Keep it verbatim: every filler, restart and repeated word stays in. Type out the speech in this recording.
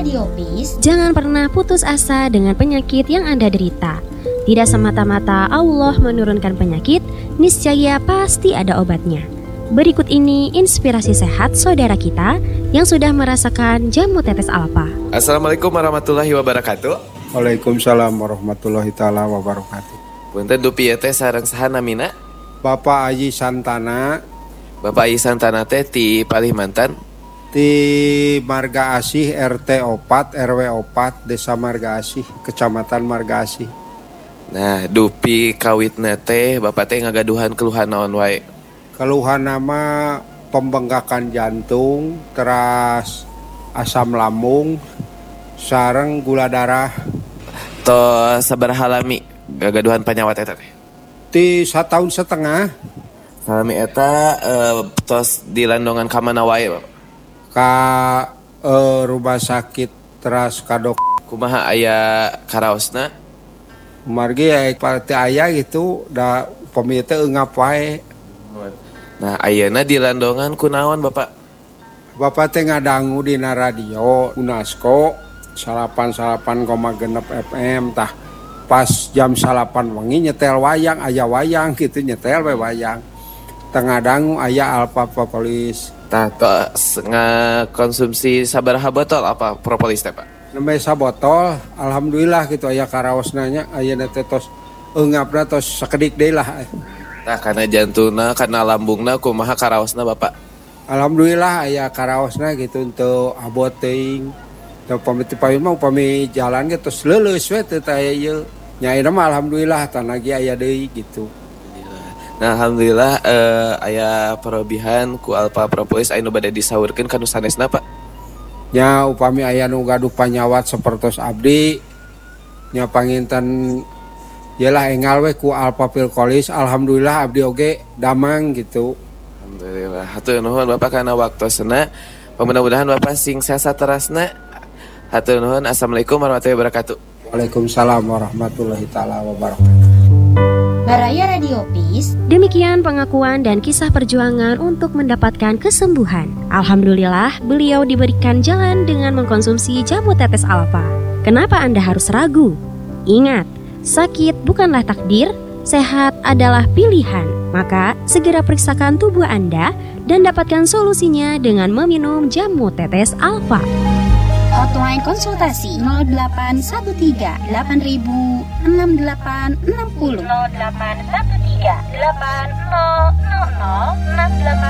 Radio Peace, jangan pernah putus asa dengan penyakit yang Anda derita. Tidak semata-mata Allah menurunkan penyakit, niscaya pasti ada obatnya. Berikut ini inspirasi sehat saudara kita yang sudah merasakan jamu tetes alfa. Assalamualaikum warahmatullahi wabarakatuh. Waalaikumsalam warahmatullahi taala wabarakatuh. Punten dupi teh sareng saha namina? Bapak Aji Santana. Bapak Aji Santana teh ti Palimantan. Di Marga Asih R T opat R W opat Desa Marga Asih, Kecamatan Marga Asih. Nah, dupi kawitna teh Bapak teh ngagaduhan keluhan naon wae? Keluhan nama pembengkakan jantung, teras asam lambung, sareng gula darah. To sabaraha lami gagaduhan panyawat eta teh? Ti satahun setengah. Salami eta uh, tos dilandongan ka mana wae, Bapak? Ka uh, rumah sakit teras kadok. Kumaha aya karaosna? Margi ya parti aya gitu, da pemieu teh eungap wae. Nah, ayeuna dilandongan kunaon, Bapak? Bapak teh ngadangu dina radio UNESCO salapan koma genep F M tah pas jam salapan wengi nyetel wayang, aya wayang gitu nyetel we wayang. Tengah dangu aya Alpha Propolis. Tah tos ngakonsumsi sabaraha botol apa propolis teh, Pak? Nembe sabotol, alhamdulillah gitu aya karaosna nya, ayeuna teh tos eungapna tos sakedik deui lah. Nah, karena jantungna, karena lambungna kumaha karaosna, Bapak? Alhamdulillah aya karaosna gitu untuk abot teuing. Teu pami teu pami mah upami jalan ge tos leuleus we teu aya ieu. Nya ayeuna mah alhamdulillah tan lagi aya deui gitu. Nah, alhamdulillah eh, aya parobihan ku Alpha Propolis anu bade disaurkeun ka nu sanesna, Pak. Nya upami aya nu gaduh panyawat sapertos abdi nya panginten yalah engal we ku Alpha Propolis, alhamdulillah abdi oge damang gitu. Alhamdulillah. Hatur nuhun Bapak kana waktosna. Mudah-mudahan Bapak sing sehat terasna. Hatur nuhun. Assalamualaikum warahmatullahi wabarakatuh. Waalaikumsalam warahmatullahi taala wabarakatuh. Baraya Radio Peace. Demikian pengakuan dan kisah perjuangan untuk mendapatkan kesembuhan. Alhamdulillah, beliau diberikan jalan dengan mengkonsumsi jamu tetes alfa. Kenapa Anda harus ragu? Ingat, sakit bukanlah takdir, sehat adalah pilihan. Maka, segera periksakan tubuh Anda dan dapatkan solusinya dengan meminum jamu tetes alfa. Hotline konsultasi nol delapan satu tiga delapan ribu enam delapan enam nol nol delapan satu tiga delapan nol nol nol enam delapan